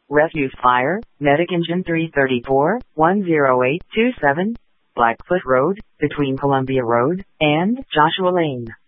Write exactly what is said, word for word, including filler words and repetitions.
Refuse fire, Medic Engine three thirty-four, one oh eight two seven, Blackfoot Road, between Columbia Road and Joshua Lane.